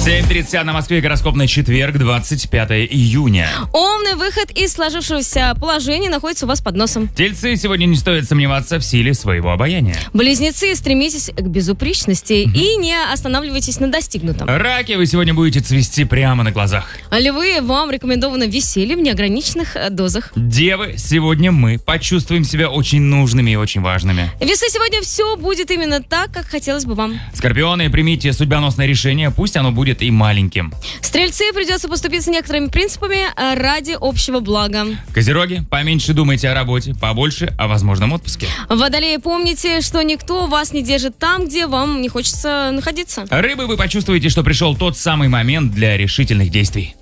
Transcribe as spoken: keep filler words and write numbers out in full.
семь тридцать на Москве, гороскоп на четверг, двадцать пятое июня. Умный выход из сложившегося положения находится у вас под носом. Тельцы, сегодня не стоит сомневаться в силе своего обаяния. Близнецы, стремитесь к безупречности и не останавливайтесь на достигнутом. Раки, вы сегодня будете цвести прямо на глазах. Львы, вам рекомендовано веселье в неограниченных э, дозах. Девы, сегодня мы почувствуем себя очень нужными и очень важными. Весы, сегодня все будет именно так, как хотелось бы вам. Скорпионы, примите судьбоносное решение, пусть оно будет и маленьким. Стрельцы, придется поступиться некоторыми принципами э, ради общего блага. Козероги, поменьше думайте о работе, побольше о возможном отпуске. Водолеи, помните, что никто вас не держит там, где вам не хочется находиться. Рыбы, вы почувствуете, что пришел тот самый момент для решительных действий.